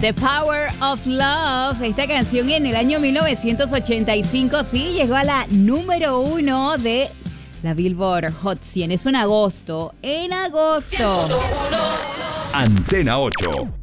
The Power of Love. Esta canción en el año 1985 sí llegó a la número 1 de la Billboard Hot 100. Eso en agosto. En agosto. Antena 8.